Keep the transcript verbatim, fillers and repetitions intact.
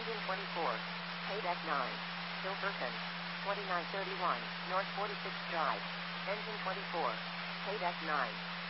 Engine twenty-four. Paydeck nine. Hilferton. twenty-nine thirty-one, North forty-sixth Drive. Engine twenty-four. Paydeck nine.